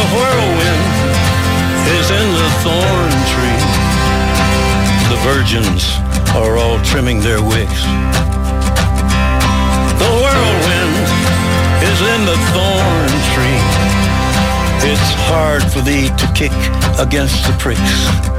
whirlwind is in the thorn tree. The virgins are all trimming their wicks. The whirlwind is in the thorn tree. It's hard for thee to kick against the pricks.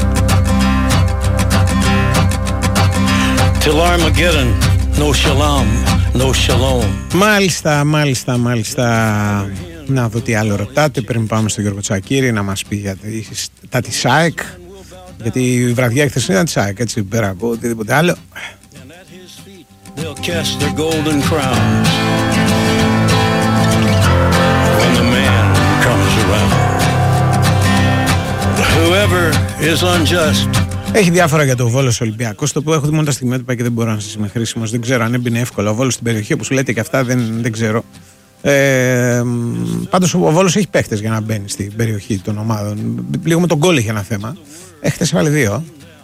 Till Armageddon, no shalom, no shalom. Μάλιστα. Να δω τι άλλο ρωτάτε πριν πάμε στον Γιώργο Τσακίρη να μας πει για τα της ΑΕΚ. Γιατί η βραδιά η χθεσινή ήταν της ΑΕΚ, έτσι, πέρα από οτιδήποτε άλλο. They'll cast their golden crowns when the man comes around. Whoever is unjust. Έχει διάφορα για το Βόλος Ολυμπιακός, το οποίο έχω δει μόνο τα στιγμιότυπα και δεν μπορώ να σας είμαι χρήσιμος. Δεν ξέρω αν έμπαινε εύκολα ο Βόλος στην περιοχή, όπως λέτε και αυτά, δεν ξέρω. Πάντως ο Βόλος έχει παίχτες για να μπαίνει στην περιοχή των ομάδων. Λίγο με τον γκολ είχε ένα θέμα. Χθες έβαλε 2.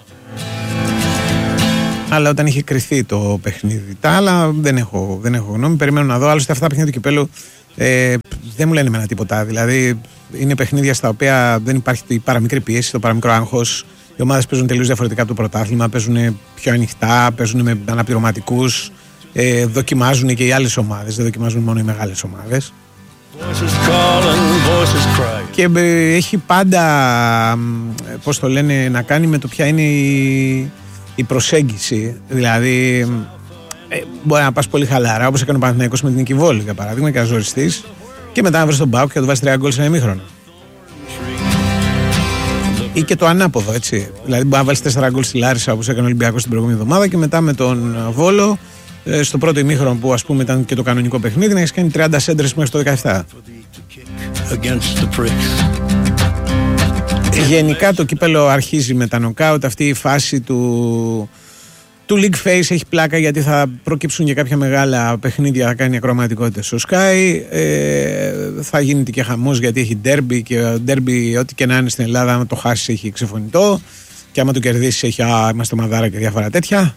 Αλλά όταν είχε κρυθεί το παιχνίδι, τα άλλα δεν έχω γνώμη. Περιμένω να δω. Άλλωστε αυτά τα παιχνίδια του κυπέλου δεν μου λένε εμένα τίποτα. Δηλαδή είναι παιχνίδια στα οποία δεν υπάρχει η παραμικρή πίεση, το παραμικρό άγχος. Οι ομάδες παίζουν τελείως διαφορετικά από το πρωτάθλημα, παίζουν πιο ανοιχτά, παίζουν με αναπληρωματικούς, δοκιμάζουν και οι άλλες ομάδες, δεν δοκιμάζουν μόνο οι μεγάλες ομάδες. Και έχει πάντα, πώς το λένε, να κάνει με το ποια είναι η προσέγγιση. Δηλαδή, μπορεί να πας πολύ χαλαρά, όπως έκανε ο Παναθηναϊκός με την Νίκη Βόλη, για παράδειγμα, και να ζοριστείς, και μετά να βρεις τον ΠΑΟΚ και να του βάζεις 3 γκολ σε ένα ημίχρονο. Ή και το ανάποδο, έτσι. Δηλαδή, μπορεί να βάλεις 4 γκολ στη Λάρισα, όπως έκανε ο Ολυμπιακός την προηγούμενη εβδομάδα, και μετά με τον Βόλο, στο πρώτο ημίχρονο που ας πούμε ήταν και το κανονικό παιχνίδι, να έχεις κάνει 30 σέντρες μέχρι το 17. Γενικά το κύπελο αρχίζει με τα νοκάουτ. Αυτή η φάση του League Face έχει πλάκα, γιατί θα προκύψουν και κάποια μεγάλα παιχνίδια, θα κάνει ακροματικότητες στο Sky. Θα γίνεται και χαμός, γιατί έχει ντέρμπι, και ντέρμπι ό,τι και να είναι στην Ελλάδα, άμα το χάσεις έχει ξεφωνητό, και άμα το κερδίσεις έχει είμαστε μαδάρα και διάφορα τέτοια.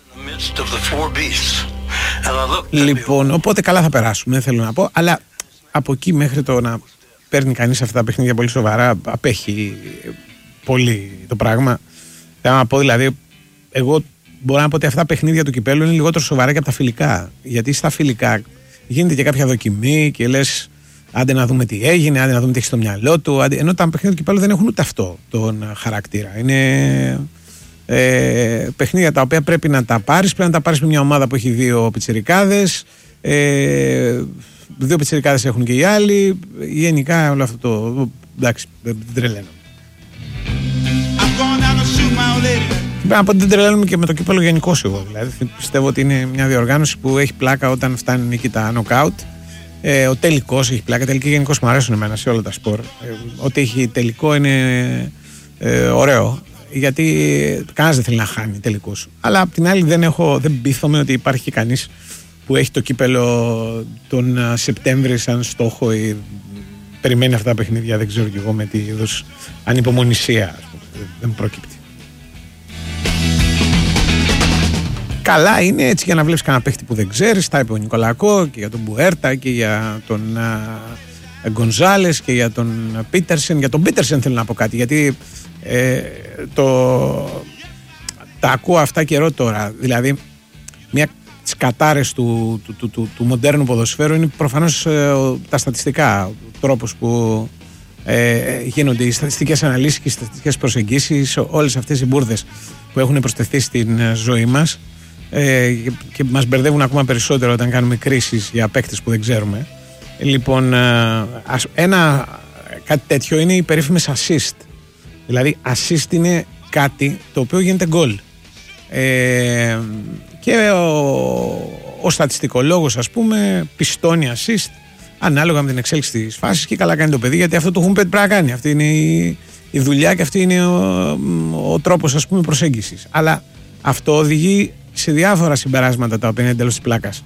Λοιπόν, οπότε καλά θα περάσουμε, δεν θέλω να πω, αλλά από εκεί μέχρι το να παίρνει κανείς αυτά τα παιχνίδια πολύ σοβαρά, απέχει πολύ το πράγμα. Θέλω να πω, δηλαδή, εγώ μπορώ να πω ότι αυτά τα παιχνίδια του κυπέλου είναι λιγότερο σοβαρά και από τα φιλικά. Γιατί στα φιλικά γίνεται και κάποια δοκιμή και λες, άντε να δούμε τι έγινε, άντε να δούμε τι έχει στο μυαλό του. Ενώ τα παιχνίδια του κυπέλου δεν έχουν ούτε αυτό τον χαρακτήρα. Είναι παιχνίδια τα οποία πρέπει να τα πάρεις. Πρέπει να τα πάρεις με μια ομάδα που έχει 2 πιτσιρικάδες. 2 πιτσιρικάδες έχουν και οι άλλοι. Γενικά όλο αυτό το. Εντάξει, δεν τρελαίνω. Πρέπει να πω ότι δεν τρελαίνουμε και με το κύπελο γενικώς εγώ. Δηλαδή πιστεύω ότι είναι μια διοργάνωση που έχει πλάκα όταν φτάνουν εκεί τα νοκάουτ. Ο τελικός έχει πλάκα. Τελικοί γενικώς μου αρέσουν εμένα σε όλα τα σπορ. Ό,τι έχει τελικό είναι ωραίο. Γιατί κανένας δεν θέλει να χάνει τελικώς. Αλλά απ' την άλλη δεν πείθομαι ότι υπάρχει κανείς που έχει το κύπελο τον Σεπτέμβρη σαν στόχο ή περιμένει αυτά τα παιχνίδια, δεν ξέρω κι εγώ με τι είδους ανυπομονησία, δεν προκύπτει. Καλά είναι έτσι για να βλέπεις κανένα παίχτη που δεν ξέρεις. Τα είπε ο Νικολακό και για τον Μπουέρτα και για τον Γκονζάλες και για τον Πίτερσεν. Για τον Πίτερσεν θέλω να πω κάτι, γιατί τα ακούω αυτά καιρό τώρα. Δηλαδή μια τις κατάρες του μοντέρνου ποδοσφαίρου είναι προφανώς τα στατιστικά, ο τρόπος που γίνονται οι στατιστικές αναλύσεις και οι στατιστικές προσεγγίσεις, όλες αυτές οι μπουρδες που έχουν προσθεθεί στην ζωή μας και μας μπερδεύουν ακόμα περισσότερο όταν κάνουμε κρίσεις για παίκτες που δεν ξέρουμε. Λοιπόν, κάτι τέτοιο είναι οι περίφημες assist. Δηλαδή assist είναι κάτι το οποίο γίνεται γκολ. Και ο στατιστικολόγος, ας πούμε, πιστώνει assist ανάλογα με την εξέλιξη της φάσης, και καλά κάνει το παιδί, γιατί αυτό το έχουμε πρέπει να κάνει. Αυτή είναι η δουλειά και αυτή είναι ο τρόπος, ας πούμε, προσέγγισης. Αλλά αυτό οδηγεί σε διάφορα συμπεράσματα τα οποία είναι εντελώς της πλάκας.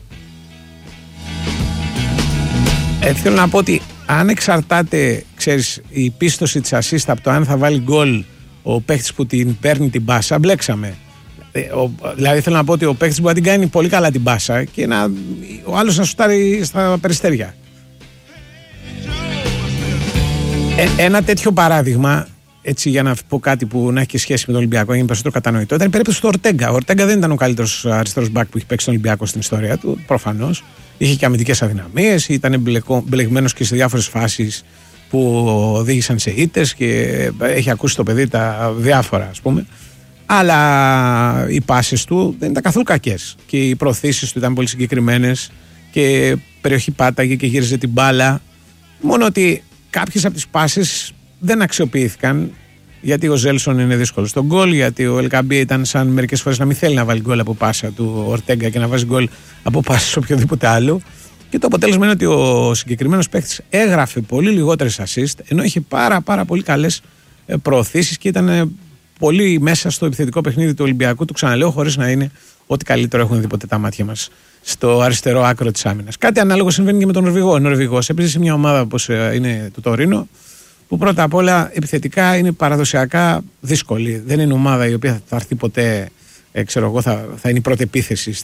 Θέλω να πω ότι αν εξαρτάται, ξέρεις, η πίστοση της assist από το αν θα βάλει γκολ ο παίχτης που την παίρνει την μπάσα, μπλέξαμε. Δηλαδή θέλω να πω ότι ο παίχτης μπορεί να την κάνει πολύ καλά την μπάσα και ο άλλος να σουτάρει στα περιστέρια. Ένα τέτοιο παράδειγμα, έτσι για να πω κάτι που να έχει και σχέση με τον Ολυμπιακό, είναι περισσότερο κατανοητό, ήταν η περίπτωση του Ορτέγκα. Ο Ορτέγκα δεν ήταν ο καλύτερος αριστερός μπακ που έχει παίξει στον Ολυμπιακό στην ιστορία του, προφανώς. Είχε και αμυντικές αδυναμίες, ήταν μπλεγμένος και σε διάφορες φάσεις που οδήγησαν σε ήττες και έχει ακούσει το παιδί τα διάφορα, ας πούμε. Αλλά οι πάσες του δεν ήταν καθόλου κακές και οι προωθήσεις του ήταν πολύ συγκεκριμένες και περιοχή πάταγε και γύριζε την μπάλα. Μόνο ότι κάποιες από τις πάσες δεν αξιοποιήθηκαν, γιατί ο Ζέλσον είναι δύσκολο στον γκολ, γιατί ο Ελκαμπή ήταν σαν μερικές φορές να μην θέλει να βάλει γκολ από πάσα του Ορτέγκα και να βάζει γκολ από πάσα σε οποιοδήποτε άλλο. Και το αποτέλεσμα είναι ότι ο συγκεκριμένος παίκτης έγραφε πολύ λιγότερες assist, ενώ είχε πάρα πολύ καλές προωθήσεις και ήταν πολύ μέσα στο επιθετικό παιχνίδι του Ολυμπιακού, του ξαναλέω, χωρίς να είναι ό,τι καλύτερο έχουν δει ποτέ τα μάτια μας στο αριστερό άκρο της άμυνας. Κάτι ανάλογο συμβαίνει και με τον Νορβηγό. Ο Νορβηγός έπαιζε σε μια ομάδα όπως είναι του Τωρίνο, που πρώτα απ' όλα επιθετικά είναι παραδοσιακά δύσκολη. Δεν είναι ομάδα η οποία θα έρθει ποτέ, θα είναι η πρώτη επίθεση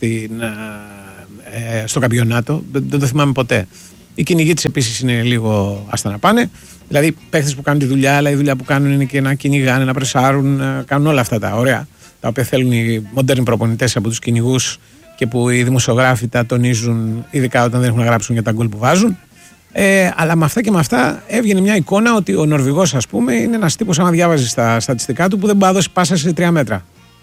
στο καμπιονάτο. Δεν το θυμάμαι ποτέ. Η κυνηγή της επίσης είναι λίγο άστα να πάνε. Δηλαδή παίχτες που κάνουν τη δουλειά, αλλά η δουλειά που κάνουν είναι και να κυνηγάνε, να πρεσάρουν, κάνουν όλα αυτά τα ωραία, τα οποία θέλουν οι μοντέρνοι προπονητές από τους κυνηγούς και που οι δημοσιογράφοι τα τονίζουν, ειδικά όταν δεν έχουν να γράψουν για τα γκολ που βάζουν. Αλλά με αυτά και με αυτά έβγαινε μια εικόνα ότι ο Νορβηγός, ας πούμε, είναι ένας τύπος, άμα διάβαζε τα στατιστικά του, που δεν πάει να δώσει πάσα σε 3 μέτρα.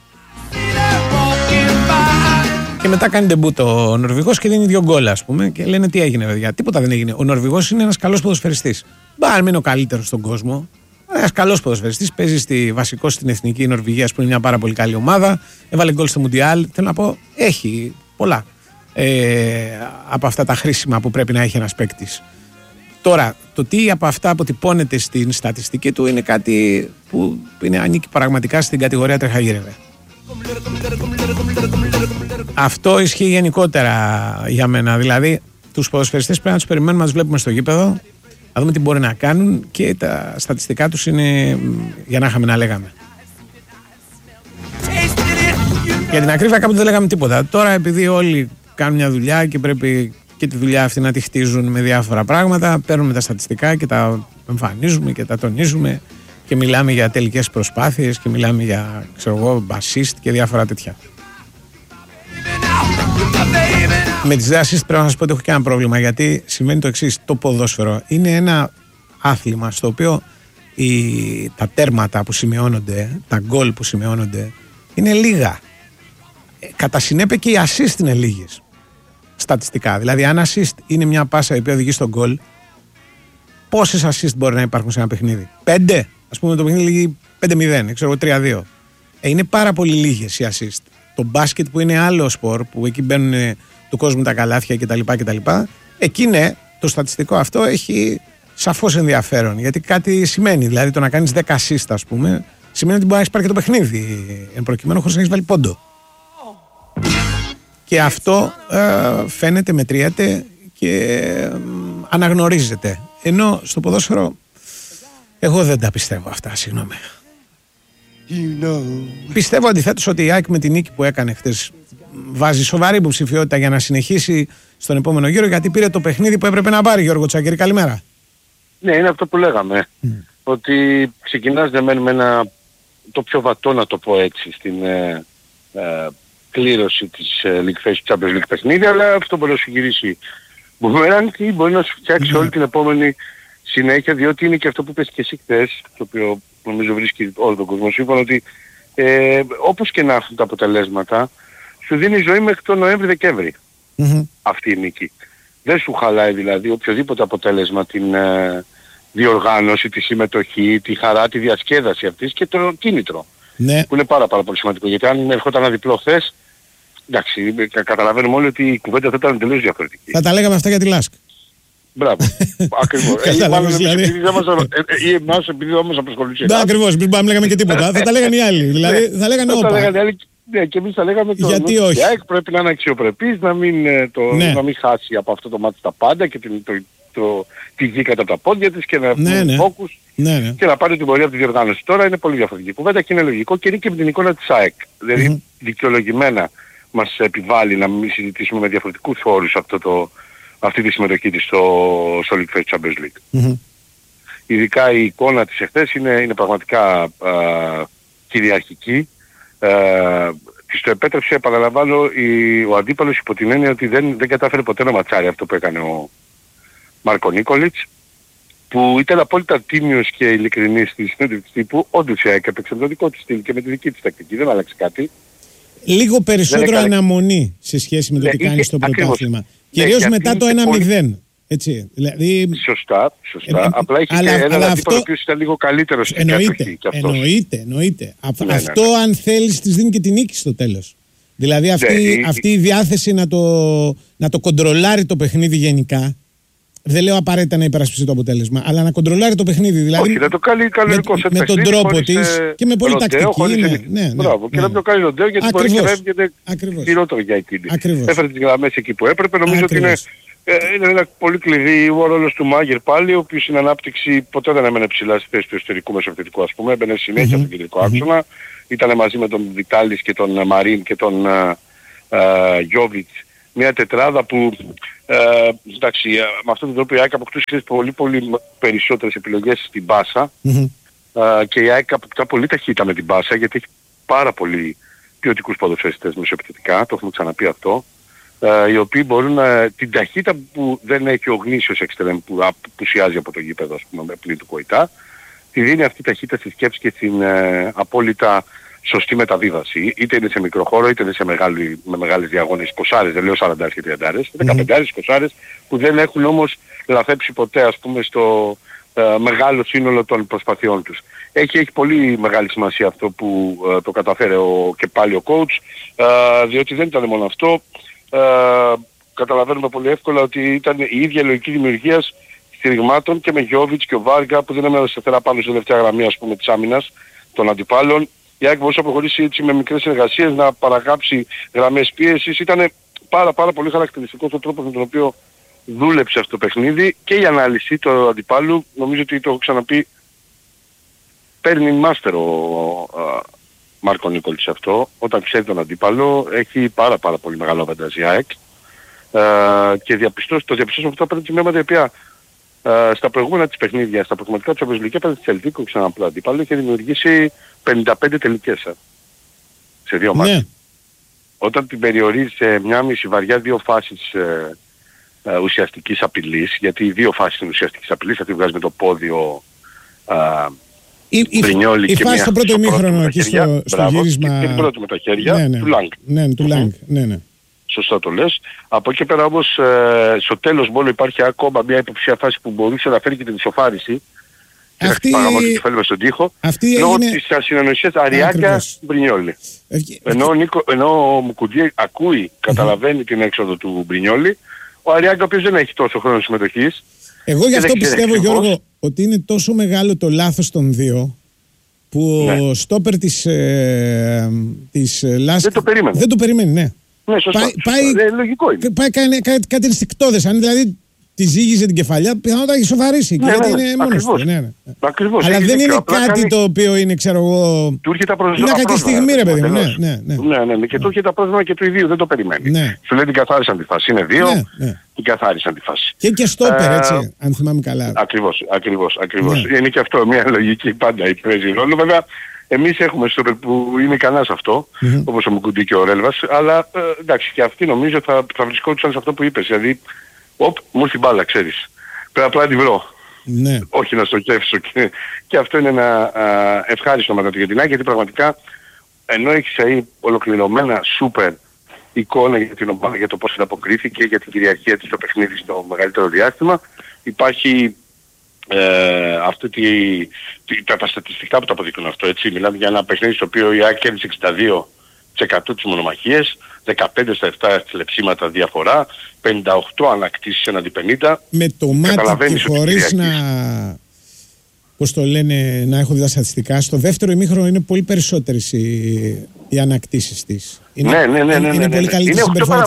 Και μετά κάνει ντεμπούτ ο Νορβηγός και δίνει 2 γκολ, ας πούμε, και λένε τι έγινε, παιδιά. Τίποτα δεν έγινε. Ο Νορβηγός είναι ένας καλός ποδοσφαιριστής. Μπα, μην είναι ο καλύτερος στον κόσμο. Ένας καλός ποδοσφαιριστής. Παίζει βασικό στην εθνική Νορβηγίας, που είναι μια πάρα πολύ καλή ομάδα. Έβαλε γκολ στο Μουντιάλ. Θέλω να πω, έχει πολλά από αυτά τα χρήσιμα που πρέπει να έχει ένας παίκτης. Τώρα, το τι από αυτά αποτυπώνεται στην στατιστική του είναι κάτι που ανήκει πραγματικά στην κατηγορία τρεχαγύρευε. Αυτό ισχύει γενικότερα για μένα. Δηλαδή, τους ποδοσφαιριστές πρέπει να τους περιμένουμε, να τους βλέπουμε στο γήπεδο, να δούμε τι μπορεί να κάνουν, και τα στατιστικά τους είναι για να είχαμε να λέγαμε. Για την ακρίβεια, κάποτε δεν λέγαμε τίποτα. Τώρα, επειδή όλοι κάνουν μια δουλειά και πρέπει και τη δουλειά αυτή να τη χτίζουν με διάφορα πράγματα, παίρνουμε τα στατιστικά και τα εμφανίζουμε και τα τονίζουμε και μιλάμε για τελικές προσπάθειες και μιλάμε για, assist και διάφορα τέτοια. Με τις assist πρέπει να σας πω ότι έχω και ένα πρόβλημα, γιατί σημαίνει το εξής: το ποδόσφαιρο είναι ένα άθλημα στο οποίο τα τέρματα που σημειώνονται, τα γκολ που σημειώνονται είναι λίγα. Κατά συνέπεια και οι assist είναι λίγες στατιστικά. Δηλαδή, αν assist είναι μια πάσα η οποία οδηγεί στον γκολ, πόσες assist μπορεί να υπάρχουν σε ένα παιχνίδι? 5? Ας πούμε το παιχνίδι λύγει 5-0, 3-2. Είναι πάρα πολύ λίγες οι assist. Το μπάσκετ, που είναι άλλο σπορ, που εκεί μπαίνουν του κόσμου τα καλάθια κτλ. Εκεί ναι, το στατιστικό αυτό έχει σαφώς ενδιαφέρον. Γιατί κάτι σημαίνει. Δηλαδή, το να κάνεις 10 assist, ας πούμε, σημαίνει ότι μπορεί να έχεις πάρει και το παιχνίδι εν προκειμένου, χωρίς να έχεις βάλει πόντο. Και αυτό φαίνεται, μετριέται και αναγνωρίζεται. Ενώ στο ποδόσφαιρο εγώ δεν τα πιστεύω αυτά, συγγνώμη. Πιστεύω αντιθέτως ότι η ΑΕΚ με την νίκη που έκανε χτες βάζει σοβαρή υποψηφιότητα για να συνεχίσει στον επόμενο γύρο, γιατί πήρε το παιχνίδι που έπρεπε να πάρει. Γιώργο Τσακίρη, καλημέρα. Ναι, είναι αυτό που λέγαμε. Ότι ξεκινάς με το πιο βατό, να το πω έτσι, στην κλήρωση της League Phase Champions League παιχνίδια, αλλά αυτό μπορεί να σου γυρίσει μπούμερανγκ ή μπορεί να σου φτιάξει όλη την επόμενη συνέχεια, διότι είναι και αυτό που είπες και εσύ χθες, το οποίο νομίζω βρίσκει όλο τον κόσμο σύμφωνα, ότι όπως και να έχουν τα αποτελέσματα, σου δίνει ζωή μέχρι τον Νοέμβρη-Δεκέμβρη αυτή η νίκη. Δεν σου χαλάει δηλαδή οποιοδήποτε αποτέλεσμα την διοργάνωση, τη συμμετοχή, τη χαρά, τη διασκέδαση αυτής και το κίνητρο. Ναι. Που είναι πάρα πολύ σημαντικό. Γιατί αν ερχόταν ένα διπλό χθες, εντάξει, καταλαβαίνουμε όλοι ότι η κουβέντα θα ήταν τελείως διαφορετική. Θα τα λέγαμε αυτά για τη Λάσκ. Μπράβο. Ακριβώς. Ή εμάς επειδή όμως απασχολούσε. Ναι, ακριβώς. Μην λέγαμε και τίποτα. Θα τα λέγανε οι άλλοι. Δηλαδή θα λέγανε όπα. Ναι, και εμείς θα λέγαμε το γιατί όχι. Πρέπει να είναι αξιοπρεπής, να μην χάσει από αυτό το μάτι τα πάντα και τη γη κατά τα πόδια της και να έχουν focus και να πάρει την πορεία από τη διοργάνωση. Τώρα είναι πολύ διαφορετική κουβέντα και είναι λογικό και είναι και με την εικόνα της ΑΕΚ. Δηλαδή δικαιολογημένα μας επιβάλλει να μην συζητήσουμε με διαφορετικούς όρους αυτή τη συμμετοχή της στο League Phase Champions League. ειδικά η εικόνα της εχθές είναι πραγματικά κυριαρχική. Της το επέτρεψε, επαναλαμβάνω, ο αντίπαλος υπό την έννοια ότι δεν κατάφερε ποτέ να ματσάρει αυτό που έκανε ο Μάρκο Νίκολιτς, που ήταν απόλυτα τίμιος και ειλικρινής στη συνέντευξη τύπου. Όντως έπαιξε με το δικό της στυλ και με τη δική της τακτική, δεν άλλαξε κάτι. Λίγο περισσότερο αναμονή σε σχέση με το τι κάνει στο πρωτάθλημα. Κυρίως μετά το 1-0. Έτσι, δηλαδή... Σωστά. Απλά είχε και έναν αντίπαλο ο οποίος ήταν λίγο καλύτερος στην κατοχή κι αυτός. Εννοείται. Αυτό αν θέλεις της δίνει και την νίκη στο τέλος. Δηλαδή αυτή η διάθεση να το κοντρολάρει το παιχνίδι γενικά. Δεν λέω απαραίτητα να υπερασπιστεί το αποτέλεσμα, αλλά να κοντρολάρει το παιχνίδι. Δηλαδή, όχι, να το κάνει κανονικό σε με τον τρόπο της και με πολύ τακτική. Μπράβο, και να το κάνει ροντέο, γιατί μπορεί και να έβγαινε χειρότερο για εκείνη. Έφερε τις γραμμές εκεί που έπρεπε. Νομίζω ότι είναι ένα πολύ κλειδί ο ρόλος του Μάγερ πάλι, ο οποίος στην ανάπτυξη ποτέ δεν έμενε ψηλά στη θέση του εσωτερικού μεσοεπιθετικού, ας πούμε. Έμπαινε συνέχεια στον κεντρικό άξονα. Ήταν μαζί με τον Βιτάλης και τον Μαρίν και τον Γιόβιτς. Μια τετράδα που εντάξει, με αυτόν τον τρόπο η ΑΕΚ αποκτούσε πολύ περισσότερες επιλογές στην πάσα και η ΑΕΚ αποκτά πολύ ταχύτητα με την πάσα, γιατί έχει πάρα πολύ ποιοτικούς ποδοσφαιριστές μεσοεπιθετικά, το έχουμε ξαναπεί αυτό, οι οποίοι μπορούν την ταχύτητα που δεν έχει ο γνήσιος εξτρέμ που απουσιάζει από το γήπεδο, ας πούμε, πλην του Κοϊτά, τη δίνει αυτή η ταχύτητα στη σκέψη και στην απόλυτα σωστή μεταβίβαση. Είτε είναι σε μικρό χώρο, είτε είναι με μεγάλες διαγώνες, 20, δεν λέω 40 και 30, 15, 20, που δεν έχουν όμως λαθέψει ποτέ, ας πούμε, στο μεγάλο σύνολο των προσπαθειών τους. Έχει πολύ μεγάλη σημασία αυτό που το καταφέρε και πάλι ο coach, διότι δεν ήταν μόνο αυτό. Καταλαβαίνουμε πολύ εύκολα ότι ήταν η ίδια λογική δημιουργίας στηριγμάτων και με Γιόβιτς και ο Βάργα, που δεν έμεναν σταθερά πάνω στη τελευταία γραμμή, ας πούμε, της άμυνας των αντιπάλων. Η ΑΕΚ μπορούσε να προχωρήσει έτσι με μικρές εργασίες, να παραγράψει γραμμές πίεσης. Ήταν πάρα πολύ χαρακτηριστικός ο τρόπος με τον οποίο δούλεψε αυτό το παιχνίδι, και η ανάλυση του αντιπάλου, νομίζω ότι το έχω ξαναπεί, παίρνει μάστερ ο Μάρκο Νίκολιτς αυτό. Όταν ξέρει τον αντίπαλο, έχει πάρα πολύ μεγάλο αβαντάζ η ΑΕΚ, και το διαπιστώσουμε αυτό από τα μήματα τα οποία στα προηγούμενα της παιχνίδια, στα προγραμματικά του Champions League, έπαιζε της Ελβίκο ξανά απλά αντίπαλο, είχε δημιουργήσει 55 τελικές σε 2 μάτια. Όταν την περιορίζει σε μια μισή βαριά 2 φάσεις ουσιαστικής απειλής, γιατί οι 2 φάσεις είναι ουσιαστικής απειλής, αυτή βγάζει με το πόδιο Μπρινιόλι και φάση στο πρώτο ημίχρονο εκεί στο γύρισμα. Και την πρώτη με τα χέρια του Λάγκ. Του Λάγκ, ναι. Σωστά το λες. Από εκεί πέρα όμως στο τέλος μόνο υπάρχει ακόμα μια υποψία φάση που μπορούσε να φέρει και την ισοφάριση. Αυτή παραγωγή του φέλουμε στον τοίχο. Λόγω της ασυνεννοησίας Αριάγκα Μπρινιόλι. Ενώ ο Μουκουντή ακούει, καταλαβαίνει την έξοδο του Μπρινιόλι, ο Αριάγκα ο οποίος δεν έχει τόσο χρόνο συμμετοχής. Εγώ γι' αυτό πιστεύω, Γιώργο, ότι είναι τόσο μεγάλο το λάθος των δύο, που ο στόπερ της Λάσκ δεν το περίμενει, ναι. Ναι, σωστά. Λογικό είναι. Πάει κάτι ενστικτώδες. Αν δηλαδή τη ζύγιζε την κεφαλιά, πιθανότατα έχει σοβαρήσει. Γιατί είναι μόνος του. Ακριβώς. Αλλά δεν είναι κάτι το οποίο είναι, ξέρω εγώ. Του έρχεται τα πρόσβημα. Είναι κάτι στιγμή, ρε παιδί μου. Ναι. Και του έρχεται τα πρόσβημα και του ιδίου. Δεν το περιμένει. Σου λέει την καθάρισαν τη φάση. Είναι 2. Την καθάρισαν τη φάση. Και στόπερ, έτσι, αν θυμάμαι καλά. Ακριβώς. Είναι και αυτό μια λογική πάντα παίζει ρόλο. Βέβαια, εμείς έχουμε στόπερ που είναι ικανά σε αυτό, όπως ο Μουκουντή και ο Ρέλβας, αλλά εντάξει, και αυτοί νομίζω θα βρισκόντουσαν σε αυτό που είπες. Δηλαδή, μου ήρθε η μπάλα, ξέρεις. Πρέπει απλά να τη βρω. Ναι. Όχι να στοχεύσω. Και αυτό είναι ένα ευχάριστο μετά του για την ΑΕΚ, γιατί πραγματικά ενώ έχεις ολοκληρωμένα σούπερ εικόνα για την ομάδα, για το πώς ανταποκρίθηκε, για την κυριαρχία της στο παιχνίδι στο μεγαλύτερο διάστημα, υπάρχει τα στατιστικά που τα αποδεικνύουν αυτό, έτσι. Μιλάμε για ένα παιχνίδι στο οποίο η ΑΕΚ κέρδισε 62% τις μονομαχίες, 15 στα 7 τηλεψίματα διαφορά, 58 ανακτήσεις έναντι 50. Με το μάτι και χωρίς να, πώς το λένε, να έχω δει τα στατιστικά, στο δεύτερο ημίχρονο είναι πολύ περισσότερες οι ανακτήσεις της. Είναι πολύ καλύτερη συμπεριφορά.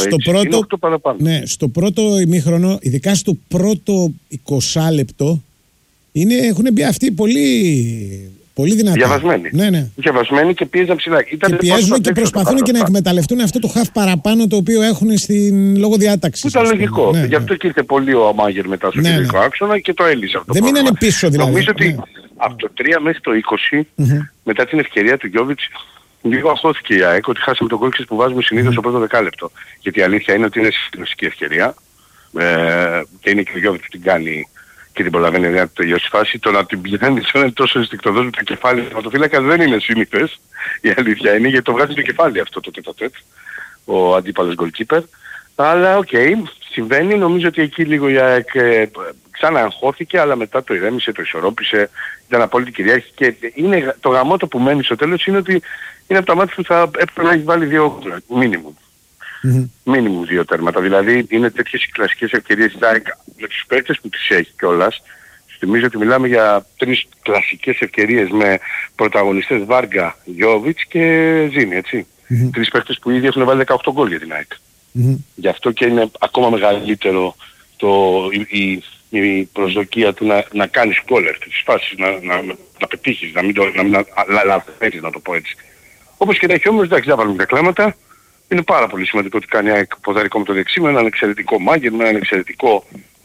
Στο πρώτο ημίχρονο, ειδικά στο πρώτο 20 λεπτό, έχουν μπει αυτοί πολύ Πολύ δυνατά. Διαβασμένοι. Ναι. Διαβασμένοι και πίεζαν ψηλά. Και πιέζουν και προσπαθούν και να εκμεταλλευτούν αυτό το χαφ παραπάνω το οποίο έχουν στην λόγω διάταξη. Που ήταν λογικό. Γι' αυτό και ήρθε πολύ ο Μάγερ μετά στο κεντρικό άξονα και το έλυσε αυτό. Δεν μείνανε πίσω δηλαδή. Νομίζω ότι από το 3 μέχρι το 20, μετά την ευκαιρία του Γιόβιτς, λίγο αγχώθηκε η ΑΕΚ ότι χάσαμε τον γκολ που βάζουμε συνήθως στο πρώτο δεκάλεπτο. Γιατί η αλήθεια είναι ότι είναι συγκλονιστική ευκαιρία και είναι και ο Γιόβιτς που την κάνει και την προλαβαίνει να τελειώσει φάση. Το να την πηγαίνει είναι τόσο ενστικτωδός με το κεφάλι του τερματοφύλακα δεν είναι σύνηθες. Η αλήθεια είναι γιατί το βγάζει το κεφάλι αυτό το τέτα-τέτ, ο αντίπαλος goalkeeper. Αλλά οκ, συμβαίνει. Νομίζω ότι εκεί λίγο η ΑΕΚ ξανααγχώθηκε, αλλά μετά το ηρέμησε, το ισορρόπησε, ήταν απόλυτη κυριάρχη και είναι, το γαμότο που μένει στο τέλος είναι ότι είναι από τα μάτια που θα έπρεπε να έχει βάλει 2 μίνιμουμ. Μίνιμουμ 2 τέρματα. Δηλαδή είναι τέτοιες οι κλασικές ευκαιρίες της ΑΕΚ με τους παίκτες που τις έχει κιόλας. Θυμίζω ότι μιλάμε για 3 κλασικές ευκαιρίες με πρωταγωνιστές Βάργα, Γιόβιτς και Ζήνη, έτσι. 3 παίκτες που ήδη έχουν βάλει 18 γκολ για την ΑΕΚ. Γι' αυτό και είναι ακόμα μεγαλύτερο η προσδοκία του να κάνεις γκολ στις φάσεις, να πετύχεις, να μην λαθείς, να το πω έτσι. Όπως και να έχει όμως, εντάξει, δεν βάλουμε τα κλάματα. Είναι πάρα πολύ σημαντικό ότι κάνει ΑΕΚ ποδαρικό με το δεξί, με έναν εξαιρετικό Μάγερ, με έναν εξαιρετικό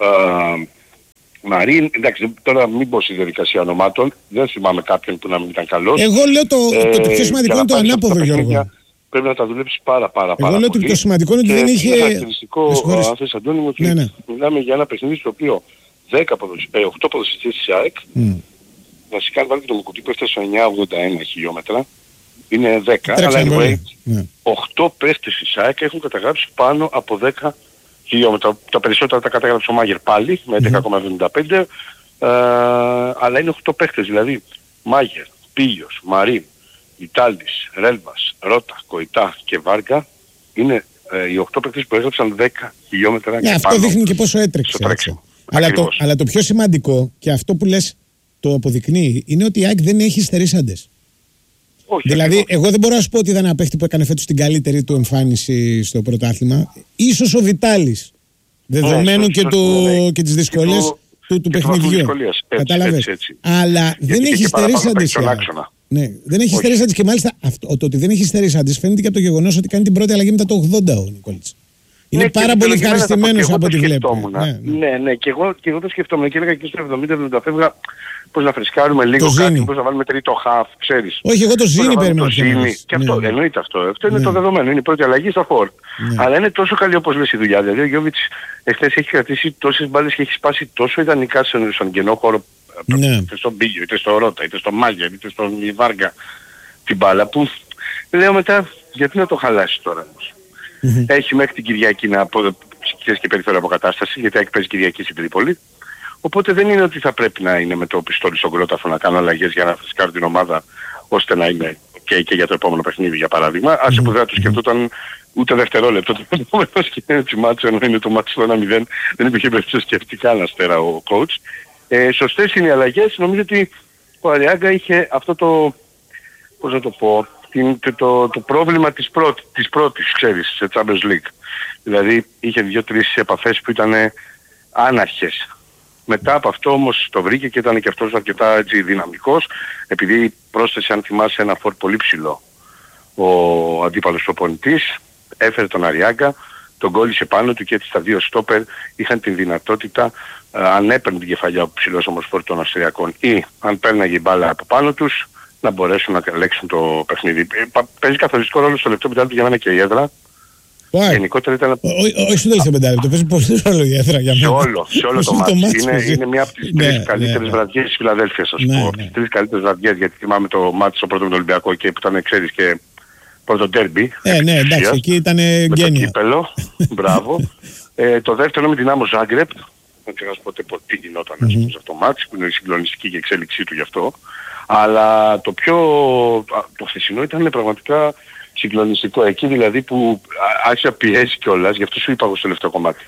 Μαρίν. Εντάξει, τώρα μην πω στη διαδικασία ονομάτων, δεν θυμάμαι κάποιον που να μην ήταν καλός. Εγώ λέω το πιο σημαντικό είναι το ανάποδο, Γιώργο. Πρέπει να τα δουλέψεις πάρα Εγώ λέω ότι το σημαντικό είναι ότι δεν είχε... Είναι χαρακτηριστικό, αν θες Αντώνη μου, ότι μιλάμε για ένα παιχνίδι στο οποίο 8 ποδοσφαιριστές της ΑΕΚ, βασικά αν βάλετε το κουτί που έφτασε στο 981 χιλιόμετρα, είναι 10, αλλά anyway, 8 παίχτες της ΑΕΚ έχουν καταγράψει πάνω από 10 χιλιόμετρα. Τα περισσότερα τα καταγράψει ο Μάγερ πάλι, με 11,75, αλλά είναι 8 παίχτες, δηλαδή Μάγερ, Πίλιος, Μαρίν, Βιτάλης, Ρέλβας, Ρότα, Κοϊτά και Βάργα είναι οι 8 παίκτες που έγραψαν 10 χιλιόμετρα και πάνω. Αυτό δείχνει και πόσο έτρεξε. Αλλά το πιο σημαντικό, και αυτό που λες το αποδεικνύει, είναι ότι η ΑΕΚ δεν έχει στερήσαντες. Δηλαδή, εγώ δεν μπορώ να σου πω ότι ήταν ένα παίχτη που έκανε φέτος την καλύτερη του εμφάνιση στο πρωτάθλημα. Ίσως ο Βιτάλης, δεδομένου και τις δυσκολίες του παιχνιδιού. Κατάλαβες. Αλλά δεν έχει στερήσαντες. Ναι, δεν έχει στερήσαντες και μάλιστα το ότι δεν έχει στερήσαντες φαίνεται και από το γεγονός ότι κάνει την πρώτη αλλαγή μετά το 80 ο Νικόλιτς. Είναι πάρα πολύ ευχαριστημένος από ό,τι βλέπω. Ναι, και εγώ το σκεφτόμουν και έλεγα και στο 70 φεύγα πώς να φρεσκάρουμε λίγο κάτι, πώς να βάλουμε τρίτο χαφ, ξέρεις. Όχι, εγώ το Ζήνη περιμένω. Και αυτό εννοείται αυτό. Αυτό είναι το δεδομένο. Είναι η πρώτη αλλαγή στα φορ. Αλλά είναι τόσο καλή όπως λες η δουλειά. Δηλαδή ο Γιόβιτς εχθές έχει κρατήσει τόσες μπάλες και έχει σπάσει τόσο ιδανικά στον κενό χώρο. Είτε στον Πίγιο, είτε στον Ρότα, είτε στον Μάγερ, είτε στον Βάργα την μπάλα που λέω μετά γιατί να το χαλάσει τώρα. Έχει μέχρι την Κυριακή να ψυχές και περιθώρια αποκατάσταση, γιατί έχει παίζει Κυριακή στην Τρίπολη. Οπότε δεν είναι ότι θα πρέπει να είναι με το πιστόλι στον κρόταφο να κάνω αλλαγές για να φρεσκάρω την ομάδα, ώστε να είναι και για το επόμενο παιχνίδι για παράδειγμα. Άσε που δεν θα το σκεφτόταν ούτε δευτερόλεπτο το επόμενο έτσι μάτσο, ενώ είναι το μάτσο 1-0, δεν υπήρχε περίπτωση σκεφτικά να στέρα ο coach. Σωστές είναι οι αλλαγές. Νομίζω ότι ο Αριάγκα είχε αυτό το, πώς να το πω, το πρόβλημα της πρώτης, ξέρεις, σε Champions League. Δηλαδή είχε 2-3 επαφές που ήταν άναρχες. Μετά από αυτό όμως το βρήκε και ήταν και αυτός αρκετά έτσι δυναμικός, επειδή πρόσθεσε, αν θυμάσαι, ένα φόρ πολύ ψηλό ο αντίπαλος προπονητής, έφερε τον Αριάγκα, τον κόλλησε πάνω του και έτσι τα 2 στόπερ είχαν την δυνατότητα, αν έπαιρνε την κεφαλιά ο ψηλός όμως φόρ των Αυστριακών ή αν παίρναγε η μπάλα από πάνω τους, να μπορέσουν να ελέγξουν το παιχνίδι. Παίζει καθοριστικό ρόλο στο λεπτό πεντάλεπτο για μένα και η έδρα. Γενικότερα ήταν... Όχι στο τελευταίο πεντάλεπτο, παίζει πολύ ρόλο η έδρα για μένα. Σε όλο το μάτι. Είναι μια από τις 3 καλύτερες βραδιές της Φιλαδέλφειας, ας πω. Από τις 3 καλύτερες βραδιές, γιατί θυμάμαι το μάτι στο πρώτο με τον Ολυμπιακό και που ήταν, ξέρεις, και πρώτο ντέρμπι. Ναι, εντάξει, εκεί ήταν γένεια. Με το κύπελο, μπράβο. Το δεύτερο με την Άμμο Ζάγκρεπ. Δεν ξέρω να σου πω τι γινόταν σε αυτό το μάτι, που είναι συγκλονιστική και εξέλιξή του γι' αυτό. Αλλά το χθεσινό ήταν πραγματικά συγκλονιστικό. Εκεί δηλαδή που άρχισε να πιέσει κιόλας, γι' αυτό σου είπα εγώ στο τελευταίο κομμάτι.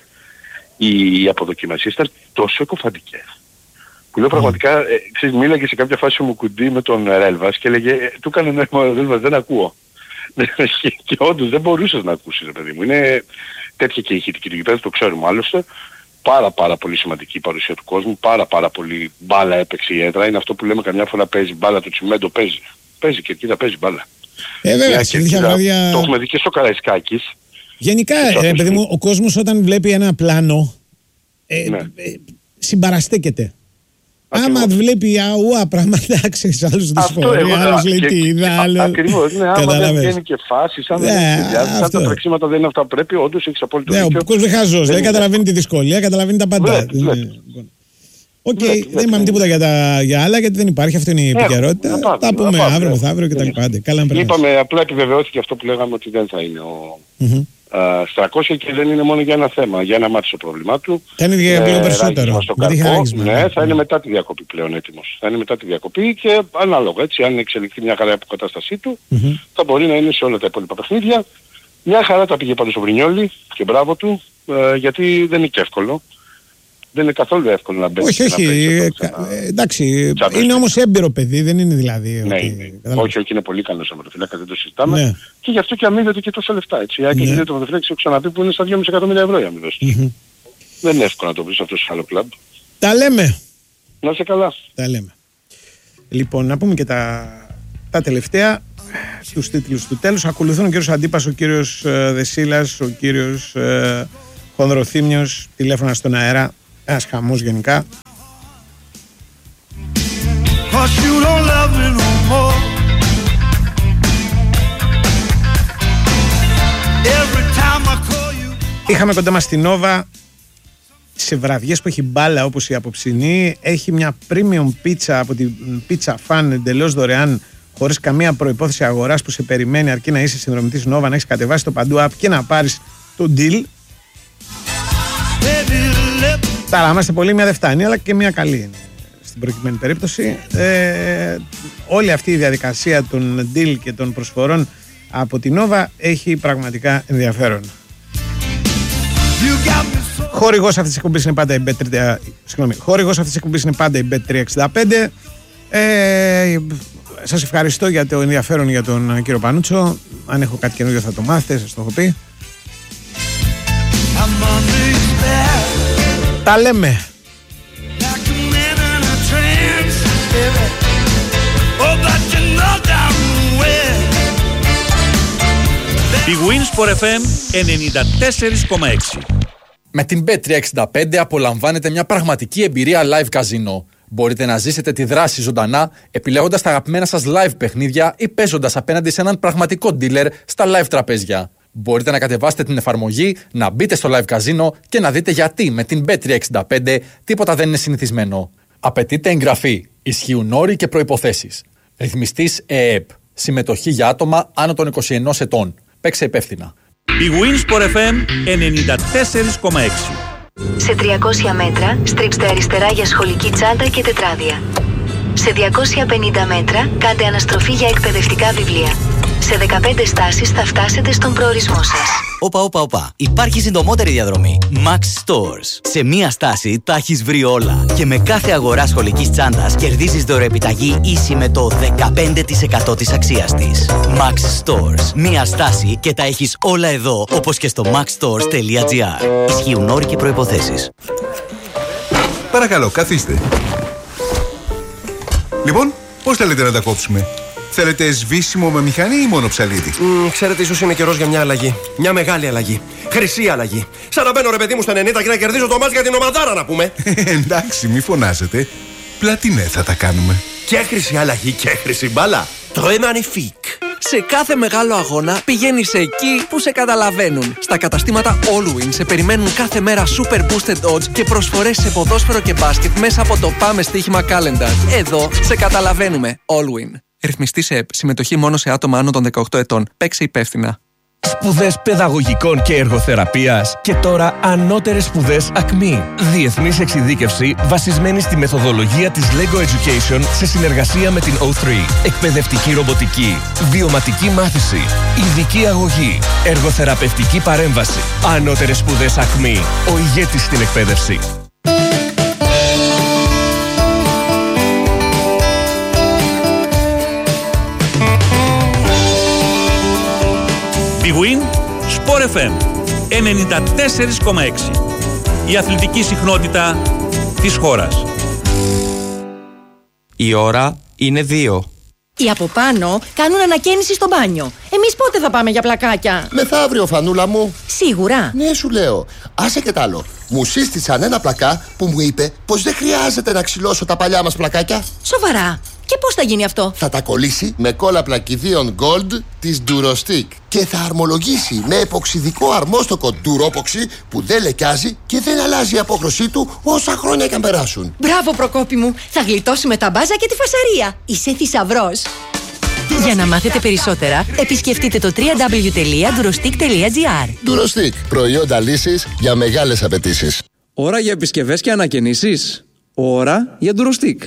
Οι αποδοκιμασίες ήταν τόσο εκοφαντικές. Που λέω πραγματικά, ξέρεις, μίλαγε σε κάποια φάση μου κουντί με τον Ρέλβας και έλεγε, του έκανε νόημα ο Ρέλβας, δεν ακούω. Και όντως δεν μπορούσες να ακούσεις, παιδί μου. Είναι τέτοια και η ηχητική του γηπέδου, το ξέρουμε άλλωστε. πάρα πολύ σημαντική η παρουσία του κόσμου, πάρα πολύ μπάλα έπαιξε η έδρα. Είναι αυτό που λέμε καμιά φορά παίζει μπάλα, το τσιμέντο παίζει. Παίζει και εκεί παίζει μπάλα. Βέβαια, βράδια... Το έχουμε δει και στο Καραϊσκάκης. Γενικά, παιδί μου, ο κόσμος όταν βλέπει ένα πλάνο συμπαραστέκεται. Άμα βλέπει αούα πράγματα, ξέρεις, άλλους δυσφορεί, άλλους λέει τι είδα, άλλο... Ακριβώς, ναι, άμα δεν βγαίνει και φάσεις, αν τα τρεξίματα δεν είναι αυτά που πρέπει, όντως έχεις απόλυτο δίκιο. Ναι, ο κόσμος χαζός, δεν καταλαβαίνει τη δυσκολία, καταλαβαίνει τα πάντα. Οκ, δεν είπαμε τίποτα για άλλα, γιατί δεν υπάρχει, αυτή είναι η επικαιρότητα. Τα πούμε αύριο, μεθαύριο κτλ. Είπαμε, απλά επιβεβαιώθηκε αυτό που λέγαμε ότι δεν θα είναι ο... στα 300 και δεν είναι μόνο για ένα θέμα, για ένα μάτι το πρόβλημά του. Θα είναι για λίγο περισσότερο. Ναι, θα είναι μετά τη διακοπή πλέον έτοιμος. Θα είναι μετά τη διακοπή και ανάλογα έτσι, αν εξελιχθεί μια χαρά η αποκατάστασή του, θα μπορεί να είναι σε όλα τα υπόλοιπα παιχνίδια. Μια χαρά τα πήγε πάντως ο Βρινιόλι και μπράβο του, γιατί δεν είναι και εύκολο. Δεν είναι καθόλου εύκολο να μπαίνει. Όχι, εντάξει. Είναι όμως έμπειρο παιδί, δεν είναι δηλαδή. Ναι, όχι, είναι πολύ καλός τερματοφύλακας, δεν το συζητάμε. Ναι. Και γι' αυτό και αμείβεται και τόσα λεφτά. Έτσι. Και είναι το τερματοφύλακας, έχω ξαναπεί, που είναι στα 2,5 εκατομμύρια ευρώ η αμοιβή. Δεν είναι εύκολο να το βρεις αυτό σε άλλο κλαμπ. Τα λέμε. Να είσαι καλά. Τα λέμε. Λοιπόν, να πούμε και τα τελευταία, τους τίτλους του τέλους. Ακολουθούν ο κύριος Αντίπας, ο κύριος Δεσίλας, ο κύριος Χονδροθύμιος, τηλέφωνα στον αέρα. Ένας χαμός γενικά. Είχαμε κοντά μας την Νόβα. Σε βραδιές που έχει μπάλα όπως η απόψινή, έχει μια premium pizza από την Pizza Fan εντελώς δωρεάν, χωρίς καμία προϋπόθεση αγοράς, που σε περιμένει αρκεί να είσαι συνδρομητής Νόβα, να έχεις κατεβάσει το παντού app και να πάρεις το deal. Τώρα είμαστε πολύ, μια δεν φτάνει, αλλά και μια καλή είναι στην προκειμένη περίπτωση. Όλη αυτή η διαδικασία των deal και των προσφορών από την Νόβα έχει πραγματικά ενδιαφέρον. Χορηγός αυτής της εκπομπής είναι πάντα η Bet365. Σας ευχαριστώ για το ενδιαφέρον για τον κύριο Πανούτσο. Αν έχω κάτι καινούργιο θα το μάθετε, σας το έχω πει. Τα λέμε. Η Winsport FM 94,6. Με την Bet365 απολαμβάνετε μια πραγματική εμπειρία live καζίνο. Μπορείτε να ζήσετε τη δράση ζωντανά, επιλέγοντας τα αγαπημένα σας live παιχνίδια ή παίζοντας απέναντι σε έναν πραγματικό dealer στα live τραπέζια. Μπορείτε να κατεβάσετε την εφαρμογή, να μπείτε στο live καζίνο και να δείτε γιατί με την Bet365 τίποτα δεν είναι συνηθισμένο. Απαιτείται εγγραφή. Ισχύουν όροι και προϋποθέσεις. Ρυθμιστής ΕΕΠ. Συμμετοχή για άτομα άνω των 21 ετών. Παίξε υπεύθυνα. Η Winsport FM 94,6. Σε 300 μέτρα στρίψτε αριστερά για σχολική τσάντα και τετράδια. Σε 250 μέτρα κάντε αναστροφή για εκπαιδευτικά βιβλία. Σε 15 στάσεις θα φτάσετε στον προορισμό σας. Όπα. Υπάρχει συντομότερη διαδρομή. Max Stores. Σε μία στάση τα έχεις βρει όλα. Και με κάθε αγορά σχολικής τσάντας κερδίζεις δωρεοεπιταγή ίση με το 15% της αξίας της. Max Stores. Μία στάση και τα έχεις όλα εδώ, όπως και στο maxstores.gr. Ισχύουν όροι και προϋποθέσεις. Παρακαλώ, καθίστε. Λοιπόν, πώς θέλετε να τα κόψουμε? Θέλετε σβήσιμο με μηχανή ή μόνο ψαλίδι? Ξέρετε, ίσως είναι καιρός για μια αλλαγή. Μια μεγάλη αλλαγή. Χρυσή αλλαγή. Σαν να μπαίνω ρε παιδί μου στα 90 και να κερδίζω το μάτς για την ομαδάρα, να πούμε. Εντάξει, μη φωνάζετε. Πλατινέ θα τα κάνουμε. Και χρυσή αλλαγή και χρυσή μπάλα. Το Magnifique. Σε κάθε μεγάλο αγώνα πηγαίνεις εκεί που σε καταλαβαίνουν. Στα καταστήματα Allwin σε περιμένουν κάθε μέρα super boosted odds και προσφορές σε ποδόσφαιρο και μπάσκετ μέσα από το Πάμε Στοίχημα Calendar. Εδώ σε καταλαβαίνουμε. Allwin. Ρυθμιστής ΕΕΠ. Συμμετοχή μόνο σε άτομα άνω των 18 ετών. Παίξε υπεύθυνα. Σπουδές παιδαγωγικών και εργοθεραπείας και τώρα ανώτερες σπουδές ΑΚΜΗ. Διεθνής εξειδίκευση βασισμένη στη μεθοδολογία της LEGO Education σε συνεργασία με την O3. Εκπαιδευτική ρομποτική, βιωματική μάθηση, ειδική αγωγή, εργοθεραπευτική παρέμβαση. Ανώτερες σπουδές ΑΚΜΗ. Ο ηγέτης στην εκπαίδευση. Η Win Sport FM 94,6. η αθλητική συχνότητα της χώρας. Η ώρα είναι 2. Οι από πάνω κάνουν ανακαίνιση στο μπάνιο. Εμείς πότε θα πάμε για πλακάκια? Μεθαύριο, Φανούλα μου. Σίγουρα? Ναι, σου λέω. Άσε και τ' άλλο. Μου σύστησαν ένα πλακά που μου είπε πως δεν χρειάζεται να ξυλώσω τα παλιά μας πλακάκια. Σοβαρά? Και πώς θα γίνει αυτό? Θα τα κολλήσει με κόλλα πλακιδίων Gold της Durostick και θα αρμολογήσει με εποξιδικό αρμόστοκο Duropoxy που δεν λεκιάζει και δεν αλλάζει η απόχρωσή του όσα χρόνια και αν περάσουν. Μπράβο, Προκόπη μου. Θα γλιτώσουμε τα μπάζα και τη φασαρία. Είσαι θησαυρός. Για να μάθετε περισσότερα, επισκεφτείτε το www.durostick.gr. Durostick. Προϊόντα λύσης για μεγάλες απαιτήσεις. Ώρα για επισκευές και ανακαινήσεις. Ώρα για Durostick.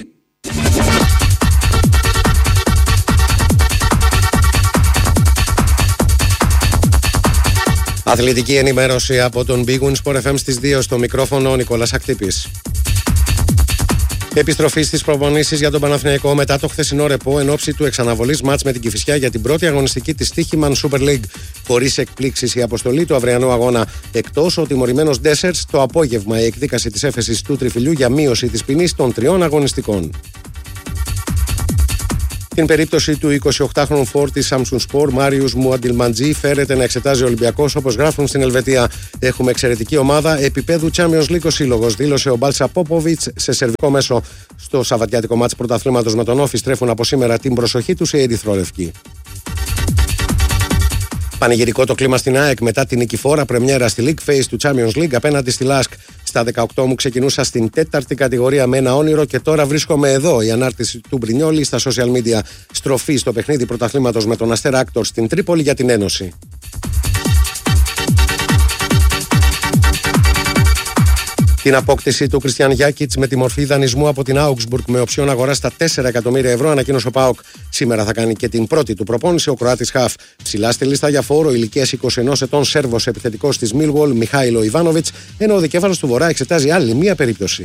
Αθλητική ενημέρωση από τον Big Win Sport FM στις 2, στο μικρόφωνο ο Νικόλας Ακτύπης. Επιστροφή στις προπονήσεις για τον Παναθηναϊκό μετά το χθεσινό ρεπό εν ώψη του εξαναβολής μάτς με την Κηφισιά για την πρώτη αγωνιστική της Στίχημαν Super League. Χωρίς εκπλήξεις η αποστολή του αυριανού αγώνα, εκτός ο τιμωρημένος Ντέσσερτς το απόγευμα η εκδίκαση της έφεσης του τριφυλιού για μείωση της ποινής των 3 αγωνιστικών. Την περίπτωση του 28χρονου φόρ της Samsung Sport, Μάριους Μουαντιλμαντζή, φέρεται να εξετάζει ο Ολυμπιακός, όπως γράφουν στην Ελβετία. Έχουμε εξαιρετική ομάδα επίπεδου Champions League ο σύλλογος, δήλωσε ο Μπάλτσα Πόποβιτς σε σερβικό μέσο. Στο σαββατιάτικο μάτς πρωταθλήματος με τον Όφη στρέφουν από σήμερα την προσοχή τους οι ερυθρόλευκοι. Πανηγυρικό το κλίμα στην ΑΕΚ μετά την νικηφόρα πρεμιέρα στη League Phase του Champions League απέναντι στη Lask. Στα 18 μου ξεκινούσα στην 4η κατηγορία με ένα όνειρο και τώρα βρίσκομαι εδώ. Η ανάρτηση του Μπρινιόλη στα social media. Στροφή στο παιχνίδι πρωταθλήματος με τον Αστέρα Άκτορ στην Τρίπολη για την Ένωση. Την απόκτηση του Κριστιαν Γιάκιτς με τη μορφή δανεισμού από την Augsburg με οψιόν αγορά στα 4 εκατομμύρια ευρώ ανακοίνωσε ο ΠΑΟΚ. Σήμερα θα κάνει και την πρώτη του προπόνηση ο Κροάτης χαφ. Ψηλά στη λίστα για φόρο ηλικίας 21 ετών Σέρβος επιθετικός της Millwall Μιχάηλο Ιβάνοβιτς, ενώ ο δικέφαλος του Βορρά εξετάζει άλλη μία περίπτωση.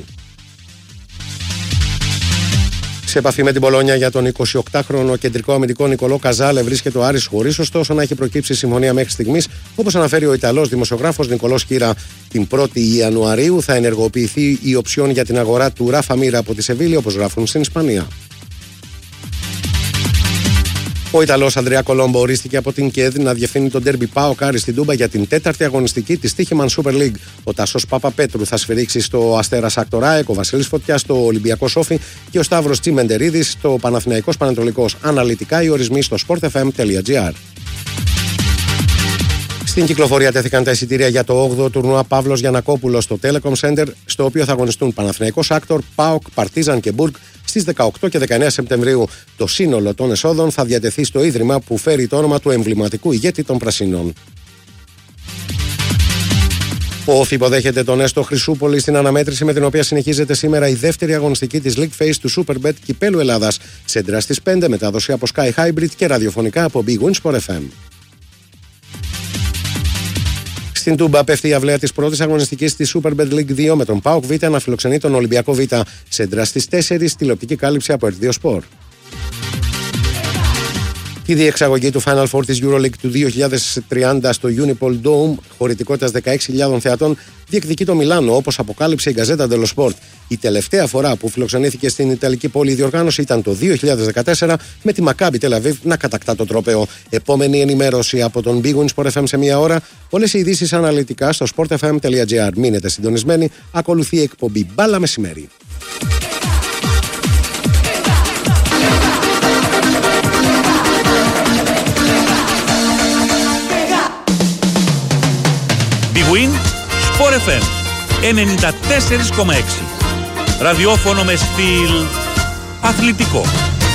Σε επαφή με την Πολόνια για τον 28χρονο κεντρικό αμυντικό Νικολό Καζάλε βρίσκεται ο Άρης, χωρίς ωστόσο να έχει προκύψει συμφωνία μέχρι στιγμής, όπως αναφέρει ο Ιταλός δημοσιογράφος Νικολός Κύρα. Την 1η Ιανουαρίου θα ενεργοποιηθεί η οψιόν για την αγορά του Ράφα Μίρα από τη Σεβίλη, όπως γράφουν στην Ισπανία. Ο Ιταλός Ανδρέα Κολόμπο ορίστηκε από την ΚΕΔ να διευθύνει τον ντέρμπι ΠΑΟΚ Άρης στην Τούμπα για την 4η αγωνιστική της Στίχημαν Super League. Ο Τάσος Παπαπέτρου θα σφυρίξει στο Αστέρας Ακτοράεκ, ο Βασίλης Φωτιάς στο Ολυμπιακό Σόφι και ο Σταύρος Τσιμεντερίδης στο Παναθηναϊκός Πανετολικός. Αναλυτικά οι ορισμοί στο sportfm.gr. Στην κυκλοφορία τέθηκαν τα εισιτήρια για το 8ο τουρνουά Παύλος Γιαννακόπουλος στο Telecom Center, στο οποίο θα αγωνιστούν Παναθηναϊκός Άκτορ, ΠΑΟΚ, Παρτίζαν και Μπουργκ στις 18 και 19 Σεπτεμβρίου. Το σύνολο των εσόδων θα διατεθεί στο ίδρυμα που φέρει το όνομα του εμβληματικού ηγέτη των Πρασίνων. Ο Όφη υποδέχεται τον Έστω Χρυσούπολη στην αναμέτρηση με την οποία συνεχίζεται σήμερα η δεύτερη αγωνιστική της League Phase του Superbet Κυπέλλου Ελλάδας. Σέντρα στις 5, μετάδοση από Sky Hybrid και ραδιοφωνικά από Big Win Sport FM. Στην Τούμπα πέφτει η αυλαία της πρώτης αγωνιστικής της Superbet League 2 με τον ΠΑΟΚ Β να φιλοξενεί τον Ολυμπιακό Β. Σέντρα στις 4, τηλεοπτική κάλυψη από RTL Sport. Η διεξαγωγή του Final Four της EuroLeague του 2030 στο Unipol Dome, χωρητικότητας 16.000 θεατών, διεκδικεί το Μιλάνο, όπως αποκάλυψε η Γκαζέτα dello Sport. Η τελευταία φορά που φιλοξενήθηκε στην Ιταλική πόλη η διοργάνωση ήταν το 2014, με τη Μακάμπι Τελαβίβ να κατακτά το τρόπαιο. Επόμενη ενημέρωση από τον Big Win Sport FM σε μία ώρα. Όλες οι ειδήσεις αναλυτικά στο sportfm.gr. Μείνετε συντονισμένοι. Ακολουθεί η εκπομπή Μπάλα Μεσημέρι. Big Win Sport FM 94,6. Ραδιόφωνο με στυλ αθλητικό.